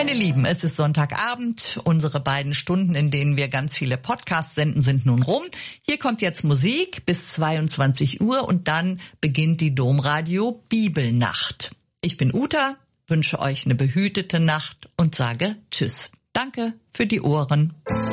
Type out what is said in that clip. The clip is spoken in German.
Meine Lieben, es ist Sonntagabend. Unsere beiden Stunden, in denen wir ganz viele Podcasts senden, sind nun rum. Hier kommt jetzt Musik bis 22 Uhr und dann beginnt die Domradio Bibelnacht. Ich bin Uta, wünsche euch eine behütete Nacht und sage Tschüss. Danke für die Ohren.